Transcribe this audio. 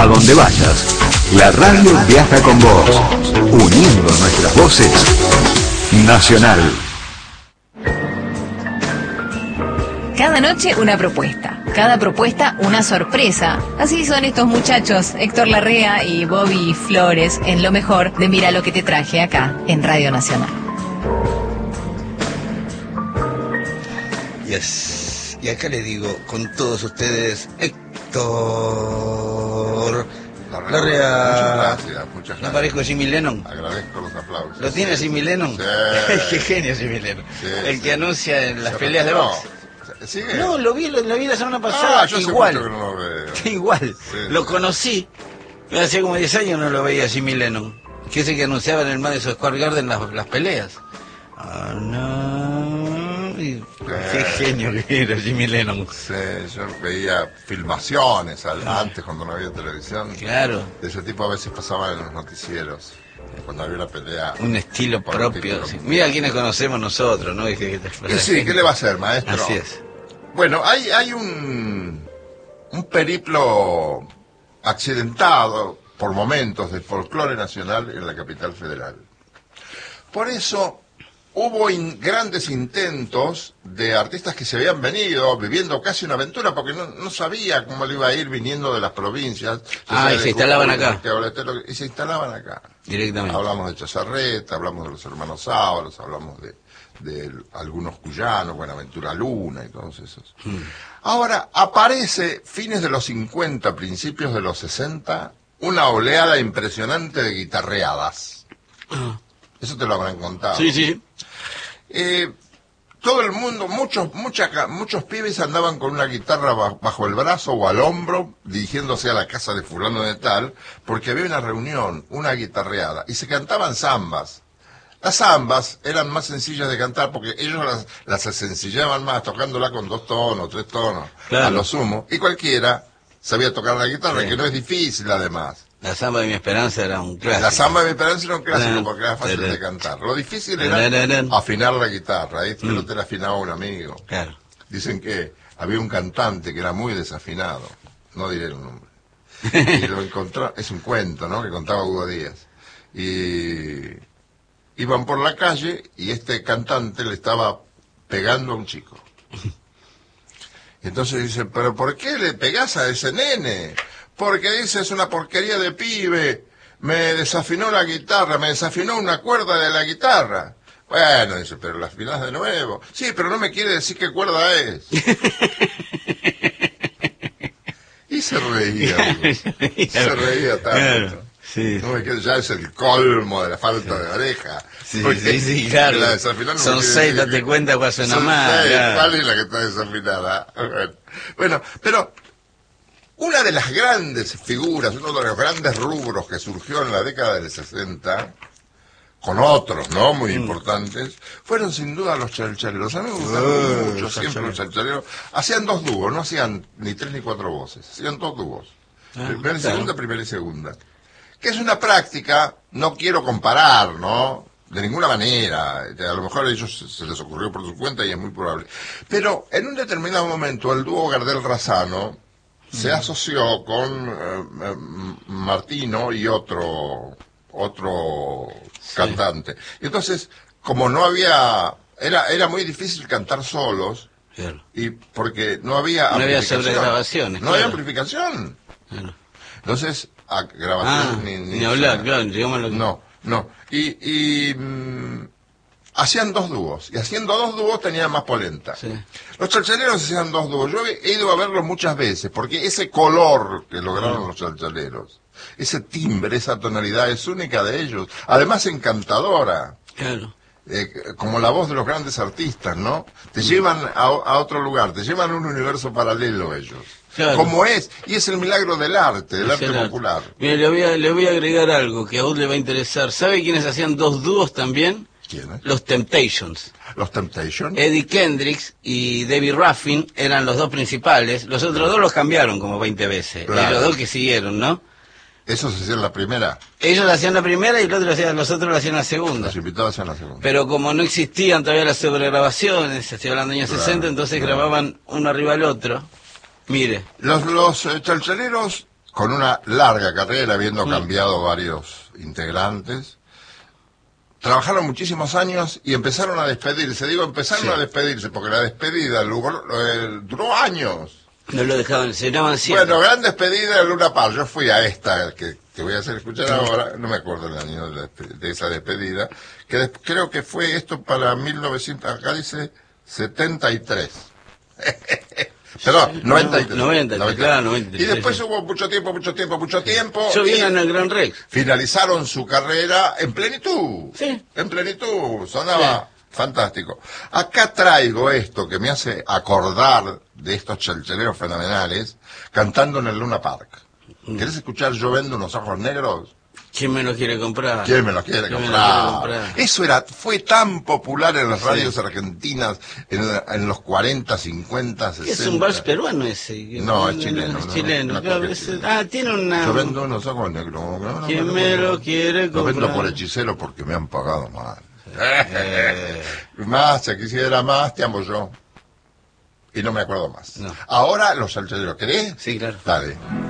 A donde vayas, la radio viaja con vos, uniendo nuestras voces. Nacional. Cada noche una propuesta, cada propuesta una sorpresa. Así son estos muchachos, Héctor Larrea y Bobby Flores, en lo mejor de Mira lo que te traje acá, en Radio Nacional. Yes. Y acá le digo, con todos ustedes, Héctor Larrea. Muchas gracias. ¿No parezco Jimmy Lennon? Agradezco los aplausos. ¿Lo tiene Jimmy Lennon? Sí. Qué genio Jimmy Lennon. Sí, el que sí. anuncia en las Se peleas de retiró. box. ¿Sigue? No, lo vi la semana pasada. Yo hace igual. mucho que no lo veo. Igual. Sí, Lo sí. conocí. Hace como 10 años no lo veía Jimmy Lennon. Que ese que anunciaba en el Madison Square Garden las peleas. Ah, no. Qué genio que era Jimmy Lennon. Sí, yo veía filmaciones antes cuando no había televisión. Claro. De ese tipo a veces pasaban en los noticieros. Cuando había una pelea. Un estilo por propio. título. Sí. Mira a quienes conocemos nosotros, ¿no? Y sí, ¿qué le va a hacer, maestro? Así es. Bueno, hay un periplo accidentado por momentos del folclore nacional en la capital federal. Por eso hubo grandes intentos de artistas que se habían venido viviendo casi una aventura porque no sabía cómo le iba a ir viniendo de las provincias. Y se instalaban acá. Y se instalaban acá. Directamente. Hablamos de Chazarreta, hablamos de los hermanos Sábalos, hablamos de algunos cuyanos, Buenaventura Luna y todos esos. Ahora, aparece, fines de los 50, principios de los 60, una oleada impresionante de guitarreadas. Eso te lo habrán contado. Sí. Todo el mundo, muchos pibes andaban con una guitarra bajo el brazo o al hombro, dirigiéndose a la casa de fulano de tal, porque había una reunión, una guitarreada, y se cantaban zambas. Las zambas eran más sencillas de cantar porque ellos las sencillaban más, tocándola con 2 tonos, 3 tonos, claro. A lo sumo, y cualquiera sabía tocar la guitarra, que no es difícil además. La Zamba de mi Esperanza era un clásico. La Zamba de mi Esperanza era un clásico porque era fácil de cantar. Lo difícil era afinar la guitarra, pero te la afinaba un amigo. Claro. Dicen que había un cantante que era muy desafinado, no diré el nombre, y lo encontró, es un cuento, ¿no?, que contaba Hugo Díaz. Y iban por la calle y este cantante le estaba pegando a un chico. Y entonces dice, ¿pero por qué le pegás a ese nene? Porque dice, es una porquería de pibe, me desafinó la guitarra, me desafinó una cuerda de la guitarra. Bueno, dice, pero la afinás de nuevo. Sí, pero no me quiere decir qué cuerda es. Y se reía. Se reía tanto. Claro, sí. No me quiere, ya es el colmo de la falta de oreja. Sí, claro. La desafinada no son 6, date cuenta cuál suena más. Son 6, claro. ¿cuál es la que está desafinada? Bueno, pero una de las grandes figuras, uno de los grandes rubros que surgió en la década del 60, con otros, ¿no?, muy importantes, fueron sin duda los chalchaleros. A mí me gustaron mucho siempre los chalchaleros. Hacían 2 dúos, no hacían ni 3 ni 4 voces, hacían 2 dúos. Primera y segunda, primera y segunda. Que es una práctica, no quiero comparar, ¿no?, de ninguna manera. A lo mejor a ellos se les ocurrió por su cuenta y es muy probable. Pero en un determinado momento el dúo Gardel-Razzano se asoció con Martino y otro cantante. Y entonces, como no había, era muy difícil cantar solos, Claro. y porque no había sobregrabaciones. No había amplificación. Claro. Entonces, grabación ni hablar, claro, digámoslo. No. Y hacían 2 dúos, y haciendo 2 dúos tenían más polenta. Sí. Los chalchaleros hacían 2 dúos. Yo he ido a verlos muchas veces, porque ese color que lograron los chalchaleros, ese timbre, esa tonalidad es única de ellos. Además encantadora. Claro. Como la voz de los grandes artistas, ¿no? Te llevan a otro lugar, te llevan a un universo paralelo ellos. Claro. Como es, y es el milagro del arte popular. Mire, le voy a agregar algo que a vos le va a interesar. ¿Sabe quiénes hacían 2 dúos también? ¿Quiénes? Los Temptations. Los Temptations. Eddie Kendricks y Debbie Ruffin eran los 2 principales. Los otros 2 los cambiaron como 20 veces. Claro. Y los 2 que siguieron, ¿no? Esos hacían la primera. Ellos hacían la primera y los otros lo hacían la segunda. Los invitados hacían la segunda. Pero como no existían todavía las sobregrabaciones, estoy hablando de años 60, entonces grababan uno arriba del otro. Mire. Los chalchaleros con una larga carrera, habiendo cambiado varios integrantes. Trabajaron muchísimos años y empezaron a despedirse. Digo, empezaron a despedirse porque la despedida duró años. No lo dejaban, cenaban siempre. Bueno, gran despedida de Luna Park. Yo fui a esta que te voy a hacer escuchar ahora, no me acuerdo el año de esa despedida, que creo que fue esto para 1900, acá dice 73. Perdón, 93. 93, claro, 93. Y después hubo mucho tiempo. Yo vine en el Gran Rex. Finalizaron su carrera en plenitud. Sí. En plenitud, sonaba fantástico. Acá traigo esto que me hace acordar de estos chalchaleros fenomenales, cantando en el Luna Park. ¿Querés escuchar Yo vendo unos ojos negros? ¿Quién me lo quiere comprar? ¿Quién me lo quiere comprar? Eso fue tan popular en las radios argentinas en los 40, 50, 60. Es un vals peruano ese. No, es chileno. Es chileno. Tiene una... Yo vendo unos ojos negros. ¿Quién me lo quiere comprar? Lo vendo por hechicero porque me han pagado mal. Más, si quisiera más, te amo yo. Y no me acuerdo más. No. Ahora los salchaderos, ¿querés? Sí, claro. Dale.